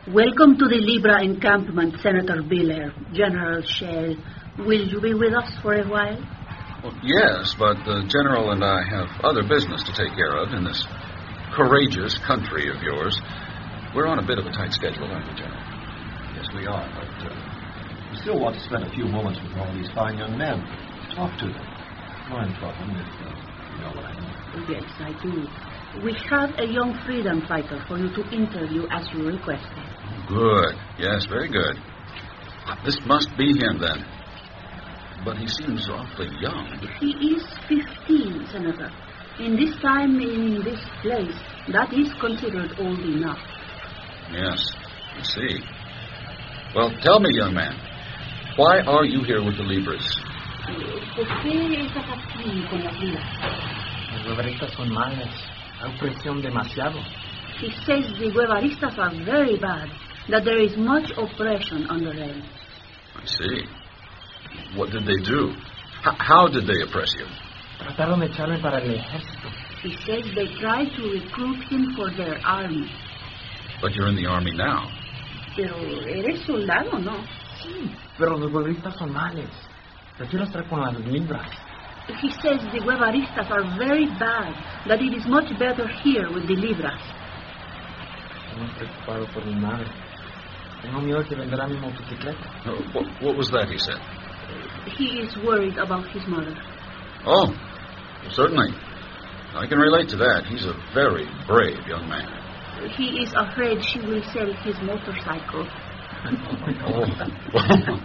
Welcome to the Libra encampment, Senator Biller, General Shell. Will you be with us for a while? Well, yes, but the General and I have other business to take care of in this courageous country of yours. We're on a bit of a tight schedule, aren't we, General? Yes, we are, but we still want to spend a few moments with all these fine young men. Talk to them. Learn from them, if you know what I mean. Yes, I do. We have a young freedom fighter for you to interview as you requested. Good. Yes, very good. This must be him, then. But he seems awfully young. He is 15, Senator. In this time, in this place, that is considered old enough. Yes, I see. Well, tell me, young man, why are you here with the Libras? ¿Por qué estás aquí con las Libras? Los guevaristas son malos. Hay presión demasiado. He says the Guevaristas are very bad, that there is much oppression under them. I see. What did they do? How did they oppress you? Trataron de echarme para el ejército. He says they tried to recruit him for their army. But you're in the army now. Pero eres soldado, ¿no? Sí, pero los guevaristas son malos. Prefiero estar con las libras. He says the Guevaristas are very bad, that it is much better here with the Libras. Estoy preocupado por mi madre. Tengo miedo que vendrá mi motocicleta. What was that he said? He is worried about his mother. Oh, certainly. I can relate to that. He's a very brave young man. He is afraid she will sell his motorcycle. Oh,